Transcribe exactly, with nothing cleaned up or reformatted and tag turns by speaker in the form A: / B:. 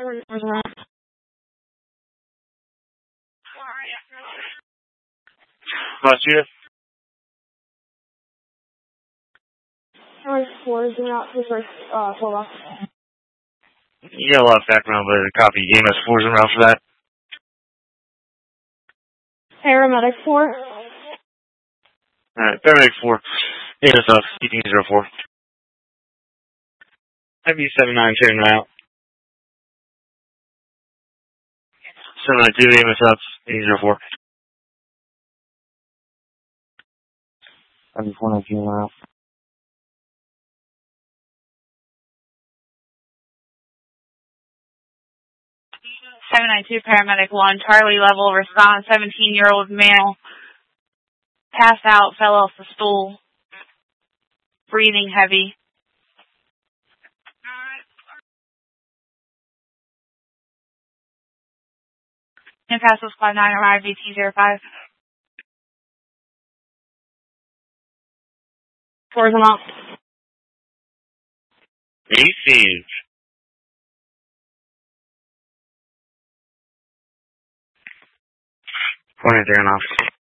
A: Last year?
B: Four is not the first, uh, hold on.
A: You got a lot of background, but the copy game has fours around for that.
B: Paramedic four.
A: Alright, Paramedic four. A M S up, keeping zero four. I B seven nine turning around. seven nine two, A M S up, eight zero four. I B four nineteen around.
C: seven nine two, Paramedic one, Charlie level, response, seventeen-year-old male, passed out, fell off the stool, breathing heavy. Impasse Squad nine, arrived, V T zero five.
B: Fours them up.
A: Receive. twenty-three and off.